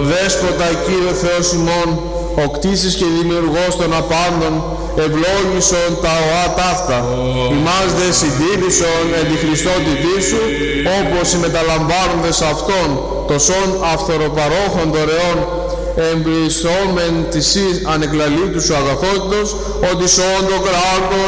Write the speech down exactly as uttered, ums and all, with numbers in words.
Δέσποτα Κύριε Θεός ημών, ο κτίσης και δημιουργός των απάντων, ευλόγησον τα οά ταύτα. Ημάς δε συντήρησον εν τη Χριστότητή σου, όπως οι μεταλαμβάνοντες αυτών, το σών αυθοροπαρόχων δωρεών, εμπλησόμεν της εις ανεκλαλήτου σου αγαθότητος, ότι σών το κράτος